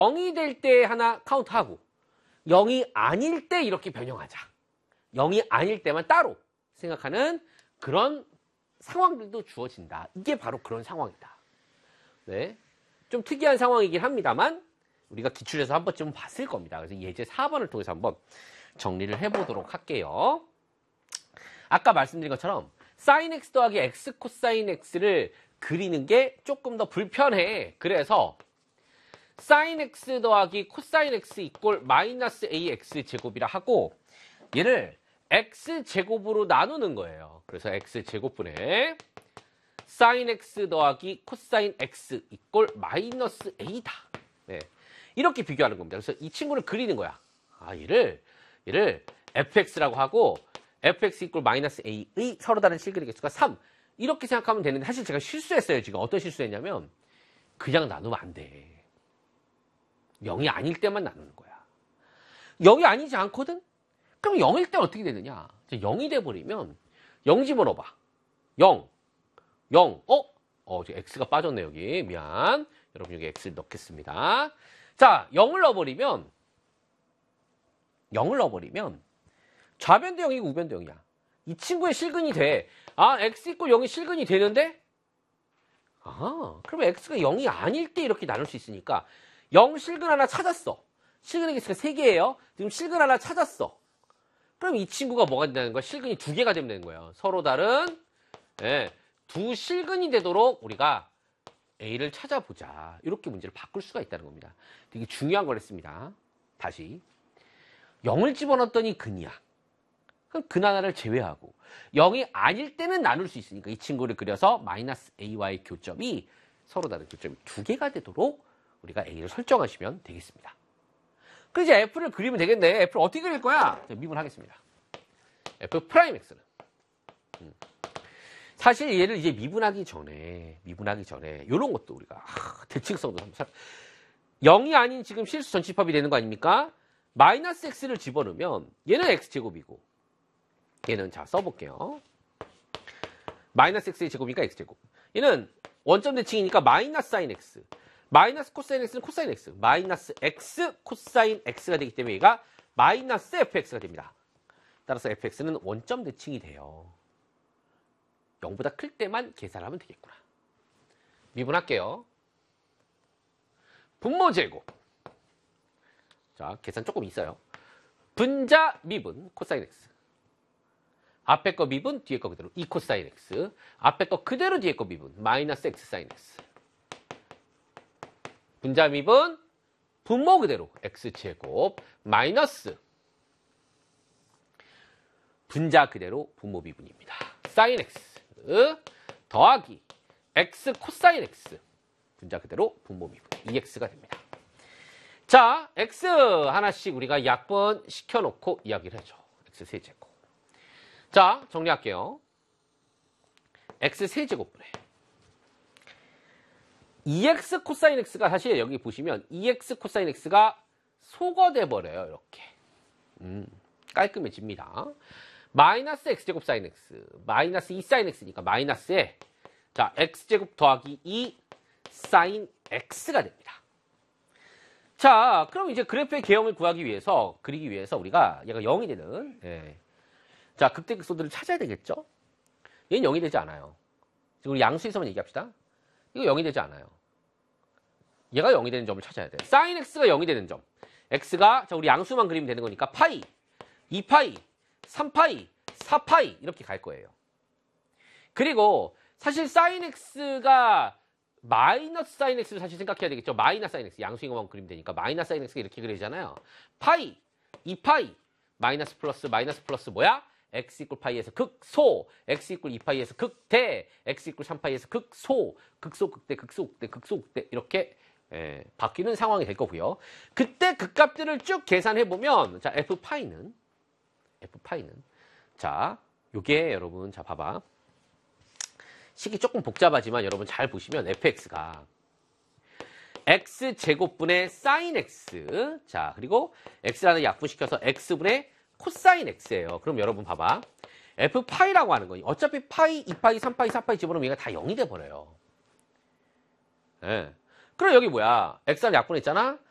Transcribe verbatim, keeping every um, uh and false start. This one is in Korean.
영이 될 때 하나 카운트하고 영이 아닐 때 이렇게 변형하자. 영이 아닐 때만 따로 생각하는 그런 상황들도 주어진다. 이게 바로 그런 상황이다. 네, 좀 특이한 상황이긴 합니다만 우리가 기출에서 한 번쯤은 봤을 겁니다. 그래서 예제 사 번을 통해서 한번 정리를 해보도록 할게요. 아까 말씀드린 것처럼 sin x 더하기 x 코사인 x를 그리는 게 조금 더 불편해. 그래서 sin x 더하기 코사인 x 이꼴 마이너스 ax 제곱이라 하고 얘를 x 제곱으로 나누는 거예요. 그래서 x 제곱분의 sin x 더하기 코사인 x 이꼴 마이너스 a다. 네, 이렇게 비교하는 겁니다. 그래서 이 친구를 그리는 거야. 아, 얘를 얘를 fx라고 하고 fx 이꼴 마이너스 a의 서로 다른 실근의 개수가 삼. 이렇게 생각하면 되는데 사실 제가 실수했어요. 지금 어떤 실수했냐면 그냥 나누면 안 돼. 영이 아닐 때만 나누는 거야. 영이 아니지 않거든? 그럼 영일 때 어떻게 되느냐? 영이 돼버리면 영 집어넣어봐. 영, 영, 어? 어, 저 x가 빠졌네 여기. 미안. 여러분 여기 x를 넣겠습니다. 자, 영을 넣어버리면 영을 넣어버리면 좌변도 영이고 우변도 영이야. 이 친구의 실근이 돼. 아, x 이꼴 영이 실근이 되는데? 아, 그러면 x가 영이 아닐 때 이렇게 나눌 수 있으니까 영 실근 하나 찾았어. 실근의 개수가 세 개예요. 지금 실근 하나 찾았어. 그럼 이 친구가 뭐가 된다는 거야? 실근이 두 개가 되면 되는 거예요. 서로 다른 예, 두 실근이 되도록 우리가 A를 찾아보자. 이렇게 문제를 바꿀 수가 있다는 겁니다. 되게 중요한 걸 했습니다. 다시. 영을 집어넣었더니 근이야. 그럼 근 하나를 제외하고 영이 아닐 때는 나눌 수 있으니까 이 친구를 그려서 마이너스 A와의 교점이 서로 다른 교점이 두 개가 되도록 우리가 A를 설정하시면 되겠습니다. 그럼 이제 F를 그리면 되겠네. F를 어떻게 그릴 거야? 미분하겠습니다. F 프라임 X는. 음. 사실 얘를 이제 미분하기 전에, 미분하기 전에, 요런 것도 우리가, 아, 대칭성도 한번 살, 영이 아닌 지금 실수 전치법이 되는 거 아닙니까? 마이너스 X를 집어넣으면 얘는 X제곱이고, 얘는 자, 써볼게요. 마이너스 X의 제곱이니까 X제곱. 얘는 원점 대칭이니까 마이너스 사인 X. 마이너스 코사인 X는 코사인 X. 마이너스 X 코사인 X가 되기 때문에 얘가 마이너스 에프엑스가 됩니다. 따라서 에프엑스는 원점 대칭이 돼요. 영보다 클 때만 계산하면 되겠구나. 미분할게요. 분모 제곱. 자, 계산 조금 있어요. 분자 미분 코사인 X. 앞에 거 미분, 뒤에 거 그대로 이 코사인 X. 앞에 거 그대로 뒤에 거 미분 마이너스 X 사인 X. 분자 미분, 분모 그대로 X제곱 마이너스 분자 그대로 분모 미분입니다. 사인 X 더하기 X 코사인 X 분자 그대로 분모 미분 이 엑스가 됩니다. 자, X 하나씩 우리가 약분 시켜놓고 이야기를 해줘. X 세제곱. 자, 정리할게요. X 세제곱분의 이 엑스 코사인 X가 사실 여기 보시면 이 엑스 코사인 X가 소거돼 버려요. 이렇게. 음, 깔끔해집니다. 마이너스 X제곱 사인 X. 마이너스 이 사인 X니까 마이너스에 자, X제곱 더하기 이 사인 X가 됩니다. 자, 그럼 이제 그래프의 개형을 구하기 위해서, 그리기 위해서 우리가 얘가 영이 되는, 예. 자, 극대극소들을 찾아야 되겠죠? 얘는 영이 되지 않아요. 지금 우리 양수에서만 얘기합시다. 이거 영이 되지 않아요. 얘가 영이 되는 점을 찾아야 돼. 사인 X가 영이 되는 점. X가, 자, 우리 양수만 그리면 되는 거니까 파이, 이 파이, 삼 파이, 사 파이 이렇게 갈 거예요. 그리고 사실 사인 X가 마이너스 사인 X를 사실 생각해야 되겠죠. 마이너스 사인 X. 양수인 것만 그리면 되니까 마이너스 사인 X가 이렇게 그리잖아요. 파이, 이 파이, 마이너스 플러스 마이너스 플러스 뭐야? X 이꼴 파이에서 극소, X 이꼴 이 파이에서 극대, X 이꼴 삼 파이에서 극소, 극소 극대, 극소 극대, 극소 극대 이렇게 예, 바뀌는 상황이 될 거고요. 그때 극값들을 쭉 계산해 보면 자, F 파이는 F 파이는 자, 요게 여러분 자 봐봐. 식이 조금 복잡하지만 여러분 잘 보시면 에프엑스가 X제곱분의 사인 X 자, 그리고 X라는 약분시켜서 X분의 코사인 X예요. 그럼 여러분 봐봐. F 파이라고 하는 거니 어차피 파이, 이 파이, 삼 파이, 사 파이 집어넣으면 얘가 다 영이 돼버려요. 예. 그럼 여기 뭐야? X라는 약분했잖아?